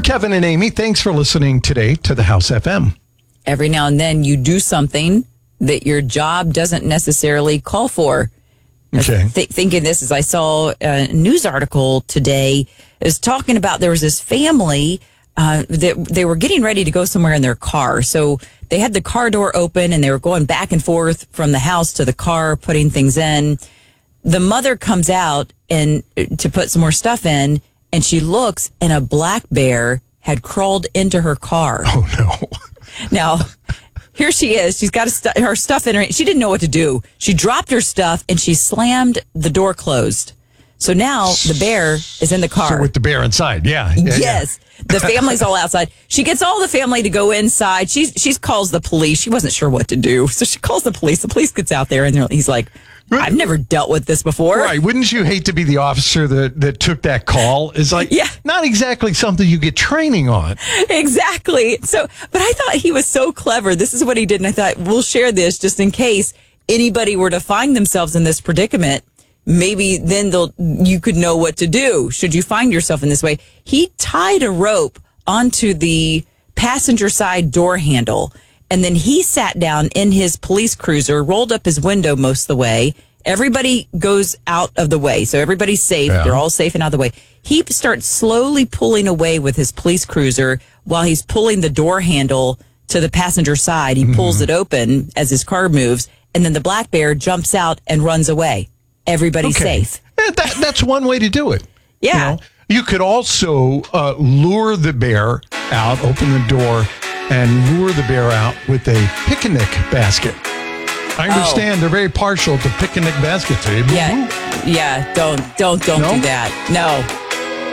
Kevin and Amy. Thanks for listening today to the House FM. Every now and then you do something that your job doesn't necessarily call for. Okay. Thinking this as I saw a news article today, it was talking about there was this family that they were getting ready to go somewhere in their car. So they had the car door open and they were going back and forth from the house to the car, putting things in. The mother comes out and to put some more stuff in, and she looks, and a black bear had crawled into her car. Oh, no. Now, here she is. She's got her stuff in her. She didn't know what to do. She dropped her stuff, and she slammed the door closed. So now the bear is in the car. So with the bear inside, yeah. Yes. The family's all outside. She gets all the family to go inside. She calls the police. She wasn't sure what to do. So she calls the police. The police gets out there, and he's like, I've never dealt with this before. Right. Wouldn't you hate to be the officer that took that call? It's like, not exactly something you get training on. Exactly. So, but I thought he was so clever. This is what he did. And I thought, we'll share this just in case anybody were to find themselves in this predicament. Maybe then you could know what to do should you find yourself in this way. He tied a rope onto the passenger side door handle, and then he sat down in his police cruiser, rolled up his window most of the way. Everybody goes out of the way, so everybody's safe. Yeah. They're all safe and out of the way. He starts slowly pulling away with his police cruiser while he's pulling the door handle to the passenger side. He pulls it open as his car moves, and then the black bear jumps out and runs away. Everybody's safe. That's one way to do it. Yeah. You could also lure the bear out, open the door, and lure the bear out with a picnic basket. I understand they're very partial to picnic baskets. Yeah. Don't do that. No.